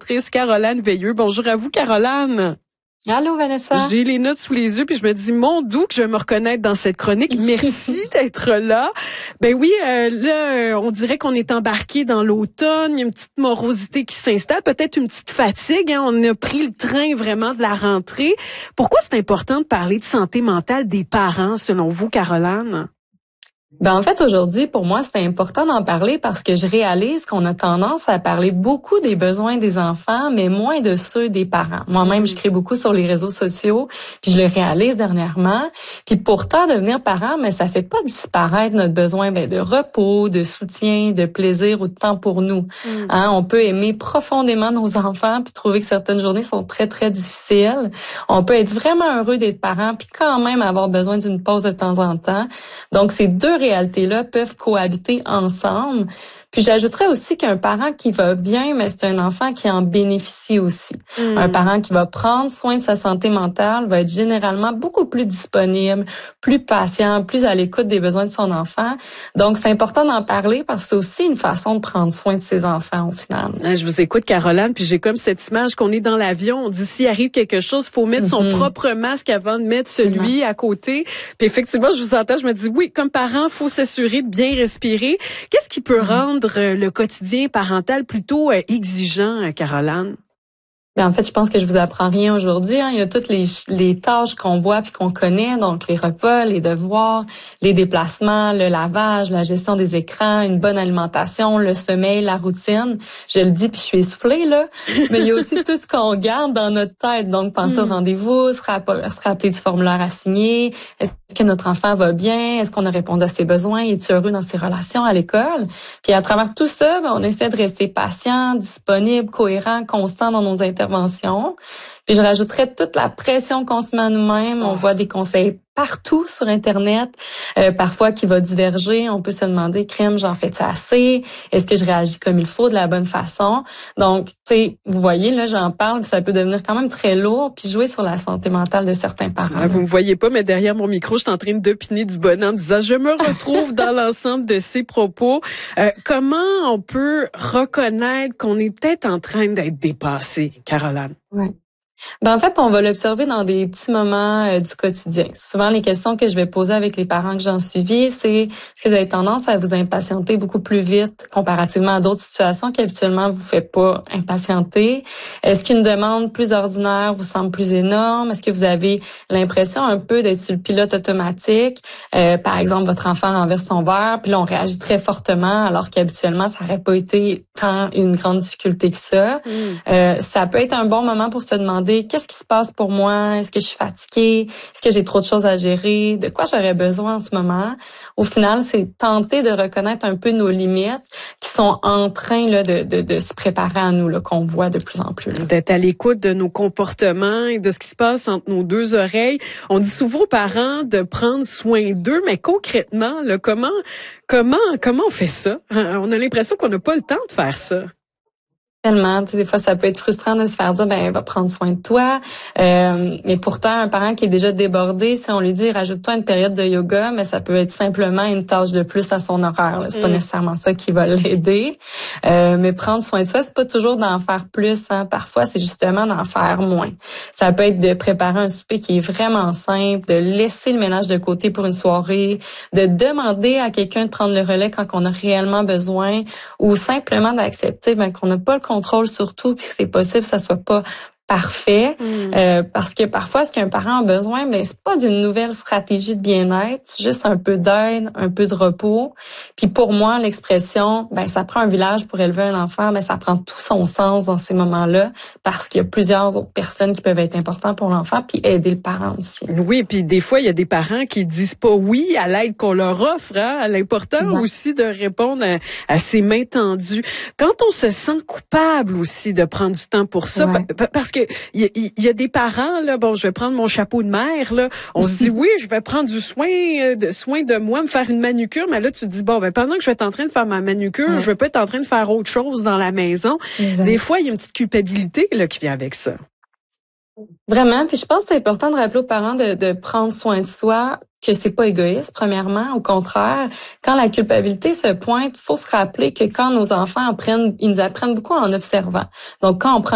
éducatrice Caroline Veilleux. Bonjour à vous, Caroline. Allô, Vanessa. J'ai les notes sous les yeux, puis je me dis, mon Dieu, que je vais me reconnaître dans cette chronique. Merci d'être là. Ben oui, là, on dirait qu'on est embarqué dans l'automne. Il y a une petite morosité qui s'installe, peut-être une petite fatigue. Hein. On a pris le train vraiment de la rentrée. Pourquoi c'est important de parler de santé mentale des parents, selon vous, Caroline? En fait, aujourd'hui, pour moi, c'est important d'en parler parce que je réalise qu'on a tendance à parler beaucoup des besoins des enfants, mais moins de ceux des parents. Moi-même, je crée beaucoup sur les réseaux sociaux, puis je le réalise dernièrement. Puis pourtant, devenir parent, mais ça fait pas disparaître notre besoin de repos, de soutien, de plaisir ou de temps pour nous. Hein, on peut aimer profondément nos enfants puis trouver que certaines journées sont très, très difficiles. On peut être vraiment heureux d'être parent puis quand même avoir besoin d'une pause de temps en temps. Donc, ces deux réalités-là peuvent cohabiter ensemble. Puis j'ajouterais aussi qu'un parent qui va bien, mais c'est un enfant qui en bénéficie aussi. Un parent qui va prendre soin de sa santé mentale va être généralement beaucoup plus disponible, plus patient, plus à l'écoute des besoins de son enfant. Donc c'est important d'en parler parce que c'est aussi une façon de prendre soin de ses enfants au final. Je vous écoute, Caroline, puis j'ai comme cette image qu'on est dans l'avion. On dit s'il arrive quelque chose, faut mettre son propre masque avant de mettre celui à côté. Puis effectivement, je vous entends, je me dis oui, comme parent, faut s'assurer de bien respirer. Qu'est-ce qui peut rendre le quotidien parental plutôt exigeant, Caroline? En fait, je pense que je vous apprends rien aujourd'hui. Hein. Il y a toutes les tâches qu'on voit puis qu'on connaît, donc les repas, les devoirs, les déplacements, le lavage, la gestion des écrans, une bonne alimentation, le sommeil, la routine. Je le dis puis je suis essoufflée, là. Mais il y a aussi tout ce qu'on garde dans notre tête. Donc, penser au rendez-vous, se rappeler du formulaire à signer. Est-ce que notre enfant va bien? Est-ce qu'on a répondu à ses besoins? Est-il heureux dans ses relations à l'école? Puis à travers tout ça, on essaie de rester patient, disponible, cohérent, constant dans nos interventions. Puis je rajouterais toute la pression qu'on se met à nous-mêmes. On voit des conseils partout sur Internet, parfois qui va diverger. On peut se demander, crème, j'en fais-tu assez? Est-ce que je réagis comme il faut, de la bonne façon? Donc, tu sais, vous voyez, là, j'en parle, puis ça peut devenir quand même très lourd, puis jouer sur la santé mentale de certains parents. Vous me voyez pas, mais derrière mon micro, je suis en train d'opiner du bonheur en disant, je me retrouve dans l'ensemble de ces propos. Comment on peut reconnaître qu'on est peut-être en train d'être dépassé, Caroline? Ouais. En fait, on va l'observer dans des petits moments du quotidien. Souvent, les questions que je vais poser avec les parents que j'en suivis, c'est est-ce que vous avez tendance à vous impatienter beaucoup plus vite comparativement à d'autres situations qui habituellement vous fait pas impatienter? Est-ce qu'une demande plus ordinaire vous semble plus énorme? Est-ce que vous avez l'impression un peu d'être sur le pilote automatique? Par exemple, votre enfant renverse son verre, puis là, on réagit très fortement alors qu'habituellement, ça n'aurait pas été tant une grande difficulté que ça. Ça peut être un bon moment pour se demander qu'est-ce qui se passe pour moi? Est-ce que je suis fatiguée? Est-ce que j'ai trop de choses à gérer? De quoi j'aurais besoin en ce moment? Au final, c'est tenter de reconnaître un peu nos limites qui sont en train là, de se préparer à nous, là, qu'on voit de plus en plus. Là. D'être à l'écoute de nos comportements et de ce qui se passe entre nos deux oreilles. On dit souvent aux parents de prendre soin d'eux, mais concrètement, là, comment on fait ça? On a l'impression qu'on n'a pas le temps de faire ça. Tellement, des fois ça peut être frustrant de se faire dire va prendre soin de toi, mais pourtant un parent qui est déjà débordé, si on lui dit rajoute-toi une période de yoga, mais ça peut être simplement une tâche de plus à son horaire. C'est pas nécessairement ça qui va l'aider, mais prendre soin de soi, c'est pas toujours d'en faire plus. Hein. Parfois c'est justement d'en faire moins. Ça peut être de préparer un souper qui est vraiment simple, de laisser le ménage de côté pour une soirée, de demander à quelqu'un de prendre le relais quand on a réellement besoin, ou simplement d'accepter qu'on n'a pas le contrôle sur tout, puis que c'est possible que ça soit pas parfait, parce que parfois, ce qu'un parent a besoin, c'est pas d'une nouvelle stratégie de bien-être, juste un peu d'aide, un peu de repos. Puis pour moi, l'expression, ça prend un village pour élever un enfant, ça prend tout son sens dans ces moments-là, parce qu'il y a plusieurs autres personnes qui peuvent être importantes pour l'enfant, puis aider le parent aussi. Oui, puis des fois, il y a des parents qui disent pas oui à l'aide qu'on leur offre, hein, à l'important aussi de répondre à ces mains tendues. Quand on se sent coupable aussi de prendre du temps pour ça, parce que il y a des parents là, je vais prendre mon chapeau de mère là, on se dit oui, je vais prendre du soin de moi, me faire une manucure, mais là tu te dis pendant que je vais être en train de faire ma manucure, je vais pas être en train de faire autre chose dans la maison. Des fois, il y a une petite culpabilité là qui vient avec ça. Vraiment, puis je pense que c'est important de rappeler aux parents de prendre soin de soi, que c'est pas égoïste, premièrement. Au contraire, quand la culpabilité se pointe, il faut se rappeler que quand nos enfants ils nous apprennent beaucoup en observant. Donc, quand on prend